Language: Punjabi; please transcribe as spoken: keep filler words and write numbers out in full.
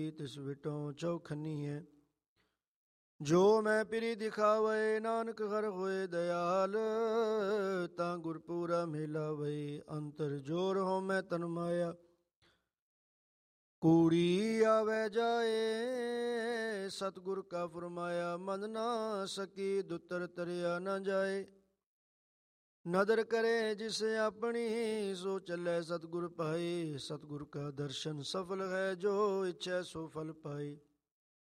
ਤਿਸ ਵਿਟੋਂ ਚੌਖਨੀ ਹੈ। ਜੋ ਮੈਂ ਪਿਰੀ ਦਿਖਾਵੇ ਨਾਨਕ ਹਰ ਹੋਏ ਦਇਆਲ, ਤਾਂ ਗੁਰਪੂਰਾ ਮਿਲਾਵੇ ਅੰਤਰ ਜੋਰ ਹੋ ਮੈਂ ਤਨ ਮਾਇਆ। ਕੂੜੀ ਆਵੇ ਜਾਏ ਸਤਿਗੁਰ ਕਾ ਫਰਮਾਇਆ, ਮਨ ਨਾ ਸਕੀ ਦੁੱਤਰ ਤਰਿਆ ਨਾ ਜਾਏ। ਨਦਰ ਕਰੇ ਜਿਸ ਆਪਣੀ ਸੋ ਚੱਲੇ ਸਤਿਗੁਰ ਪਾਏ, ਸਤਿਗੁਰ ਕਾ ਦਰਸ਼ਨ ਸਫਲ ਹੈ ਜੋ ਇੱਛੈ ਸੋ ਫਲ ਪਾਏ।